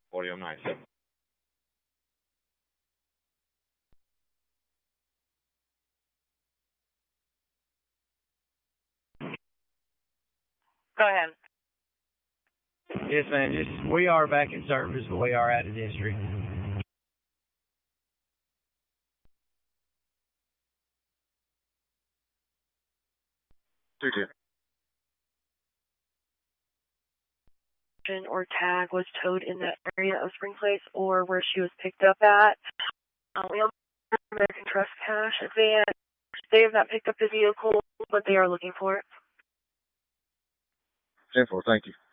4097. Go ahead. Yes, ma'am. We are back in service, but we are out of district. Or tag was towed in that area of Spring Place or where she was picked up at. We also have American Trust Cash advance. They have not picked up the vehicle, but they are looking for it. 10-4, thank you.